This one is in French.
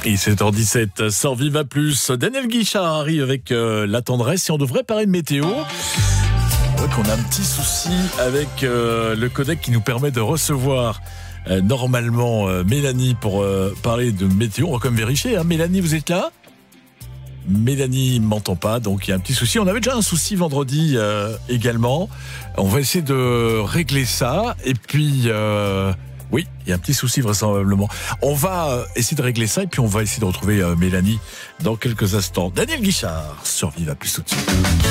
Et 7h17 sur Viva Plus. Daniel Guichard arrive avec la tendresse et on devrait parler de météo. On voit qu'on a un petit souci avec le codec qui nous permet de recevoir normalement Mélanie pour parler de météo. On va quand même vérifier. Mélanie, vous êtes là ? Mélanie ne m'entend pas, donc il y a un petit souci. On avait déjà un souci vendredi également. On va essayer de régler ça. Et puis... oui, il y a un petit souci vraisemblablement. On va essayer de régler ça et puis on va essayer de retrouver Mélanie dans quelques instants. Daniel Guichard sur Viva Plus tout de suite.